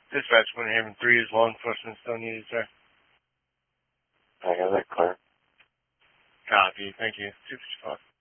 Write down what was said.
Dispatch 103 is law enforcement still needed, sir? I have that clear. Copy. Thank you. 255.